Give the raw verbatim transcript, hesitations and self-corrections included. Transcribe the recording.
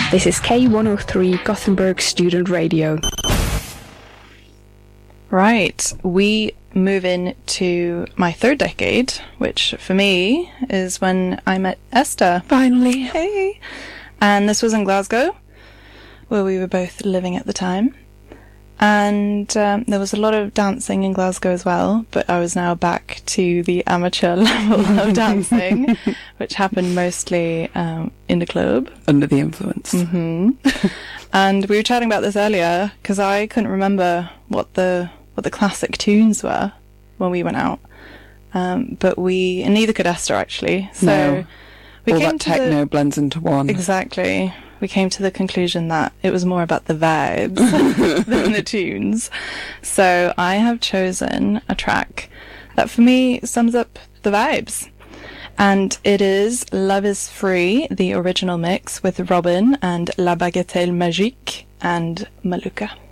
This is K one oh three Gothenburg Student Radio. Right, we move in to my third decade, which for me is when I met Esther. Finally. Hey! And this was in Glasgow, where we were both living at the time. And um, there was a lot of dancing in Glasgow as well, but I was now back to the amateur level of dancing, which happened mostly um, in the club. Under the influence. Mm-hmm. And we were chatting about this earlier, because I couldn't remember what the what the classic tunes were when we went out. Um, but we, and neither could Esther actually. So no. we All came that to techno the, blends into one. Exactly. We came to the conclusion that it was more about the vibes than the tunes. So I have chosen a track that for me sums up the vibes. And it is Love is Free, the original mix with Robin and La Bagatelle Magique and Maluka.